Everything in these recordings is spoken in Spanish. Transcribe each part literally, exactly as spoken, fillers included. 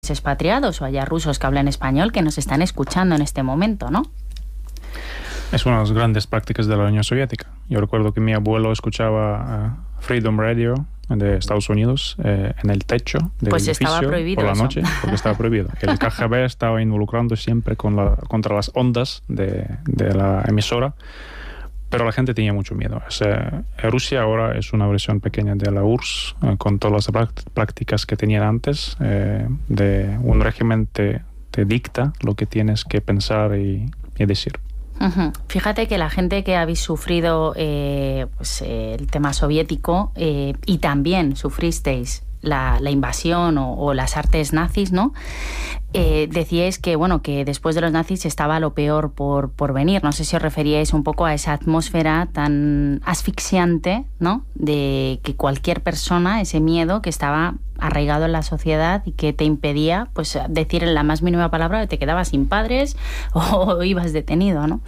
expatriados o haya rusos que hablen español que nos están escuchando en este momento, ¿no? Es una de las grandes prácticas de la Unión Soviética. Yo recuerdo que mi abuelo escuchaba uh, Freedom Radio de Estados Unidos eh, en el techo del pues edificio estaba prohibido por la eso. noche, porque estaba prohibido. El K G B estaba involucrando siempre con la, contra las ondas de, de la emisora, pero la gente tenía mucho miedo. O sea, Rusia ahora es una versión pequeña de la U R S S, eh, con todas las prácticas que tenían antes, eh, de un régimen te, te dicta lo que tienes que pensar y, y decir. Uh-huh. Fíjate que la gente que habéis sufrido eh, pues, eh, el tema soviético eh, y también sufristeis la, la invasión o, o las artes nazis, ¿no? Eh, decíais que, bueno, que después de los nazis estaba lo peor por, por venir. No sé si os referíais un poco a esa atmósfera tan asfixiante, ¿no? De que cualquier persona, ese miedo que estaba arraigado en la sociedad y que te impedía, pues, decir en la más mínima palabra que te quedabas sin padres o ibas detenido, ¿no?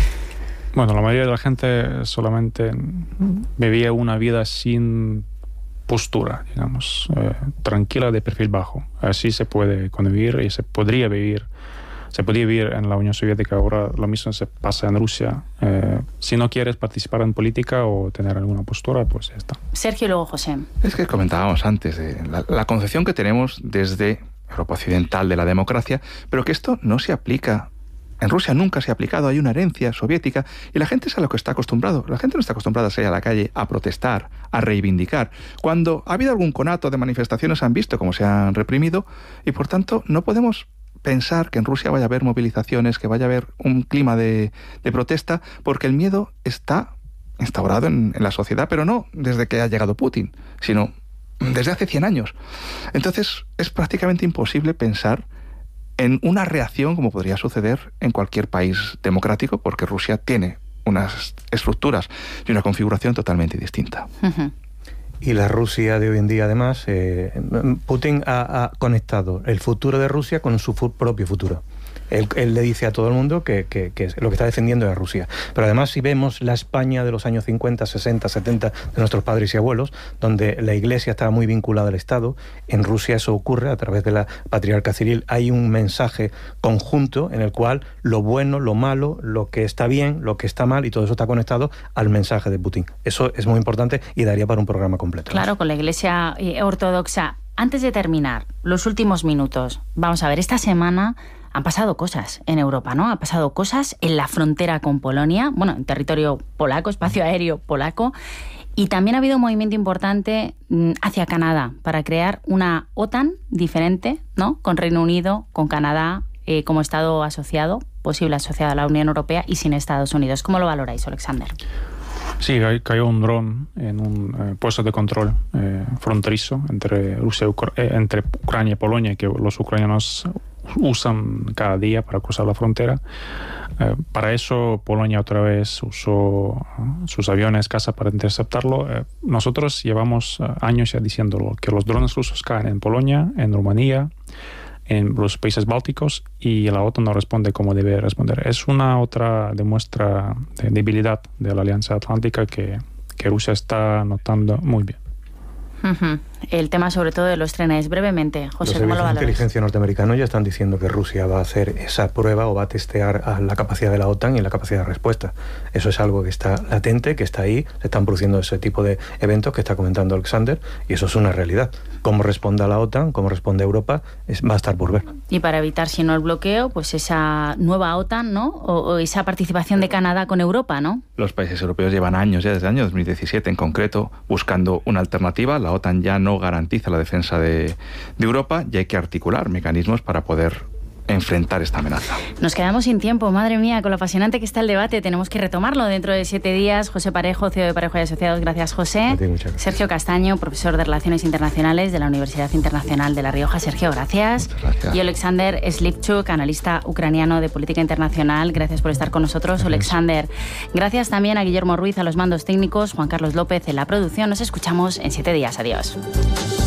Bueno, la mayoría de la gente solamente vivía una vida sin postura, digamos, eh, tranquila, de perfil bajo. Así se puede convivir y se podría vivir, se podía vivir en la Unión Soviética. Ahora lo mismo se pasa en Rusia. Eh, si no quieres participar en política o tener alguna postura, pues ya está. Sergio y luego José. Es que comentábamos antes, eh, la, la concepción que tenemos desde Europa Occidental de la democracia, pero que esto no se aplica. En Rusia nunca se ha aplicado, hay una herencia soviética y la gente es a lo que está acostumbrado. La gente no está acostumbrada a salir a la calle a protestar, a reivindicar. Cuando ha habido algún conato de manifestaciones han visto cómo se han reprimido y por tanto no podemos pensar que en Rusia vaya a haber movilizaciones, que vaya a haber un clima de, de protesta, porque el miedo está instaurado en, en la sociedad, pero no desde que ha llegado Putin, sino desde hace cien años. Entonces es prácticamente imposible pensar en una reacción como podría suceder en cualquier país democrático, porque Rusia tiene unas estructuras y una configuración totalmente distinta. Uh-huh. Y la Rusia de hoy en día, además, eh, Putin ha, ha conectado el futuro de Rusia con su fu- propio futuro. Él, él le dice a todo el mundo que, que, que lo que está defendiendo es Rusia. Pero además, si vemos la España de los años cincuenta, sesenta, setenta de nuestros padres y abuelos, donde la Iglesia estaba muy vinculada al Estado, en Rusia eso ocurre a través de la patriarca Ciril. Hay un mensaje conjunto en el cual lo bueno, lo malo, lo que está bien, lo que está mal, y todo eso está conectado al mensaje de Putin. Eso es muy importante y daría para un programa completo. Claro, con la Iglesia ortodoxa. Antes de terminar, los últimos minutos. Vamos a ver, esta semana han pasado cosas en Europa, ¿no? Han pasado cosas en la frontera con Polonia, bueno, en territorio polaco, espacio aéreo polaco, y también ha habido un movimiento importante hacia Canadá para crear una OTAN diferente, ¿no? Con Reino Unido, con Canadá eh, como Estado asociado, posible asociado a la Unión Europea y sin Estados Unidos. ¿Cómo lo valoráis, Alexander? Sí, cayó un dron en un eh, puesto de control eh, fronterizo entre Rusia, Ucr- eh, entre Ucrania y Polonia, que los ucranianos usan cada día para cruzar la frontera. Eh, para eso Polonia otra vez usó uh, sus aviones caza para interceptarlo. Eh, nosotros llevamos uh, años ya diciéndolo, que los drones rusos caen en Polonia, en Rumanía, en los países bálticos, y la OTAN no responde como debe responder. Es una otra demuestra de debilidad de la Alianza Atlántica que, que Rusia está notando muy bien. Uh-huh. El tema sobre todo de los trenes, brevemente, José, los ¿cómo lo servicios de valoras? inteligencia norteamericanos ya están diciendo que Rusia va a hacer esa prueba o va a testear a la capacidad de la OTAN y la capacidad de respuesta. Eso es algo que está latente, que está ahí, se están produciendo ese tipo de eventos que está comentando Alexander, y eso es una realidad. Cómo responda la OTAN, cómo responde Europa, es, va a estar por ver. Y para evitar, si no el bloqueo, pues esa nueva OTAN, ¿no? O, o esa participación de Canadá con Europa, ¿no? Los países europeos llevan años, ya desde el año dos mil diecisiete en concreto, buscando una alternativa. La OTAN ya no garantiza la defensa de, de Europa y hay que articular mecanismos para poder enfrentar esta amenaza. Nos quedamos sin tiempo, madre mía, con lo apasionante que está el debate. Tenemos que retomarlo dentro de siete días. José Parejo, C E O de Parejo y Asociados, gracias, José. A ti, muchas gracias. Sergio Castaño, profesor de Relaciones Internacionales de la Universidad Internacional de La Rioja. Sergio, gracias. Muchas gracias. Y Alexander Slipchuk, analista ucraniano de política internacional. Gracias por estar con nosotros, Gracias. Alexander. Gracias también a Guillermo Ruiz, a los mandos técnicos, Juan Carlos López en la producción. Nos escuchamos en siete días. Adiós.